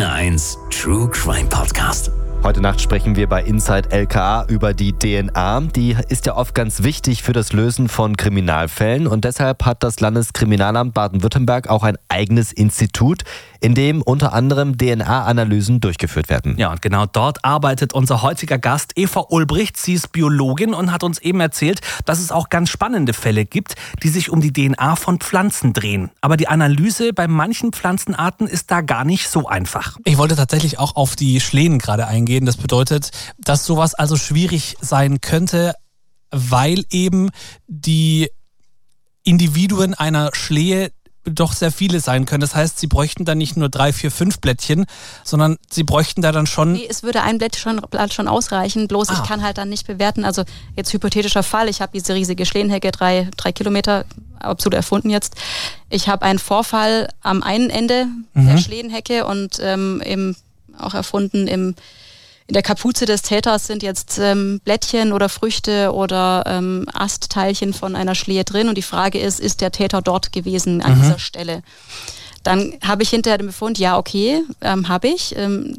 Antenne 1 True Crime Podcast. Heute Nacht sprechen wir bei Inside LKA über die DNA. Die ist ja oft ganz wichtig für das Lösen von Kriminalfällen und deshalb hat das Landeskriminalamt Baden-Württemberg auch ein eigenes Institut, in dem unter anderem DNA-Analysen durchgeführt werden. Ja, und genau dort arbeitet unser heutiger Gast Eva Ulbricht. Sie ist Biologin und hat uns eben erzählt, dass es auch ganz spannende Fälle gibt, die sich um die DNA von Pflanzen drehen. Aber die Analyse bei manchen Pflanzenarten ist da gar nicht so einfach. Ich wollte tatsächlich auch auf die Schlehen gerade eingehen. Das bedeutet, dass sowas also schwierig sein könnte, weil eben die Individuen einer Schlehe doch sehr viele sein können. Das heißt, sie bräuchten dann nicht nur 3, 4, 5 Blättchen, sondern sie bräuchten da dann schon... Nee, es würde ein Blatt schon ausreichen, bloß ich kann halt dann nicht bewerten, also jetzt hypothetischer Fall, ich habe diese riesige Schlehenhecke, 3 Kilometer, absolut erfunden jetzt. Ich habe einen Vorfall am einen Ende der Schlehenhecke und eben auch erfunden in der Kapuze des Täters sind jetzt Blättchen oder Früchte oder Astteilchen von einer Schlehe drin und die Frage ist der Täter dort gewesen an dieser Stelle? Dann habe ich hinterher den Befund, ja okay, habe ich.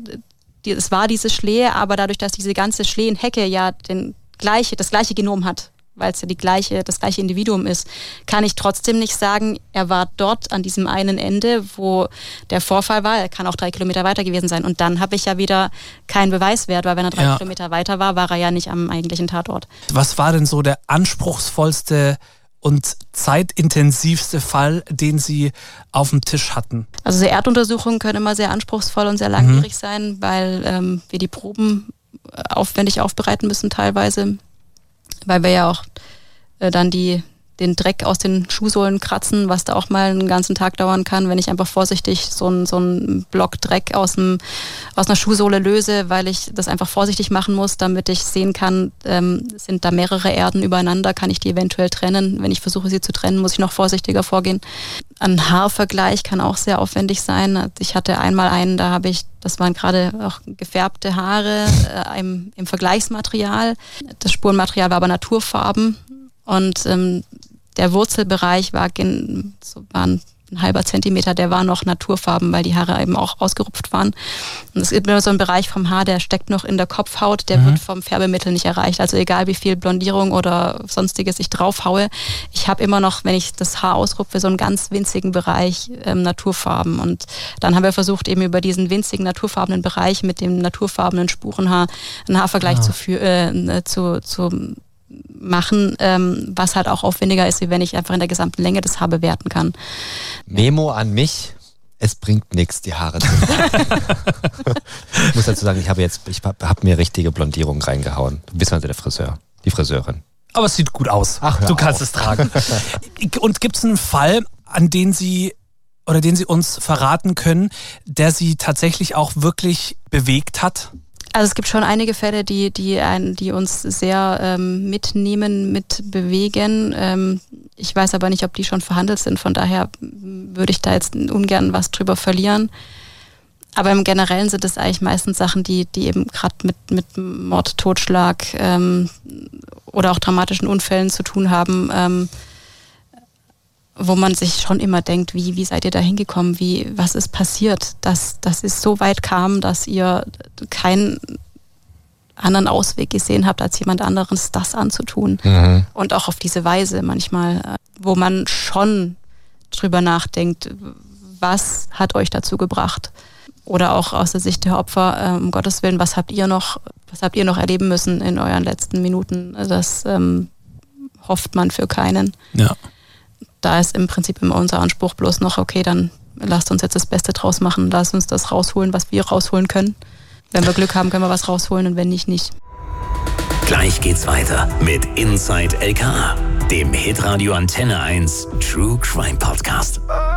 Es war diese Schlehe, aber dadurch, dass diese ganze Schlehenhecke ja das gleiche Genom hat, weil es ja das gleiche Individuum ist, kann ich trotzdem nicht sagen, er war dort an diesem einen Ende, wo der Vorfall war. Er kann auch 3 Kilometer weiter gewesen sein. Und dann habe ich ja wieder keinen Beweiswert, weil wenn er 3 Kilometer weiter war, war er ja nicht am eigentlichen Tatort. Was war denn so der anspruchsvollste und zeitintensivste Fall, den Sie auf dem Tisch hatten? Also so Erduntersuchungen können immer sehr anspruchsvoll und sehr langwierig sein, weil wir die Proben aufwendig aufbereiten müssen teilweise. Weil wir ja auch dann den Dreck aus den Schuhsohlen kratzen, was da auch mal einen ganzen Tag dauern kann, wenn ich einfach vorsichtig so einen Block Dreck aus einer Schuhsohle löse, weil ich das einfach vorsichtig machen muss, damit ich sehen kann, sind da mehrere Erden übereinander, kann ich die eventuell trennen. Wenn ich versuche, sie zu trennen, muss ich noch vorsichtiger vorgehen. Ein Haarvergleich kann auch sehr aufwendig sein. Ich hatte einmal einen, das waren gerade auch gefärbte Haare im Vergleichsmaterial. Das Spurenmaterial war aber Naturfarben und der Wurzelbereich war ein halber Zentimeter, der war noch Naturfarben, weil die Haare eben auch ausgerupft waren. Und es gibt immer so einen Bereich vom Haar, der steckt noch in der Kopfhaut, der wird vom Färbemittel nicht erreicht. Also egal wie viel Blondierung oder sonstiges ich draufhaue, ich habe immer noch, wenn ich das Haar ausrupfe, so einen ganz winzigen Bereich Naturfarben. Und dann haben wir versucht, eben über diesen winzigen naturfarbenen Bereich mit dem naturfarbenen Spurenhaar einen Haarvergleich zu machen, was halt auch aufwendiger ist, wie wenn ich einfach in der gesamten Länge das Haar bewerten kann. Memo an mich, es bringt nichts, die Haare zu machen. Ich muss dazu sagen, ich habe mir richtige Blondierung reingehauen. Du bist also die Friseurin. Aber es sieht gut aus. Ach, du kannst es tragen. Und gibt es einen Fall, den Sie uns verraten können, der Sie tatsächlich auch wirklich bewegt hat? Also es gibt schon einige Fälle, die uns sehr mitbewegen. Ich weiß aber nicht, ob die schon verhandelt sind. Von daher würde ich da jetzt ungern was drüber verlieren. Aber im Generellen sind es eigentlich meistens Sachen, die eben gerade mit Mord, Totschlag oder auch dramatischen Unfällen zu tun haben, wo man sich schon immer denkt, wie seid ihr da hingekommen, was ist passiert, dass es so weit kam, dass ihr keinen anderen Ausweg gesehen habt, als jemand anderes das anzutun. Und auch auf diese Weise manchmal, wo man schon drüber nachdenkt, was hat euch dazu gebracht? Oder auch aus der Sicht der Opfer, um Gottes Willen, was habt ihr noch erleben müssen in euren letzten Minuten? Das hofft man für keinen. Ja. Da ist im Prinzip immer unser Anspruch bloß noch, okay, dann lasst uns jetzt das Beste draus machen, lasst uns das rausholen, was wir rausholen können. Wenn wir Glück haben, können wir was rausholen und wenn nicht, nicht. Gleich geht's weiter mit Inside LKA, dem Hitradio Antenne 1 True Crime Podcast.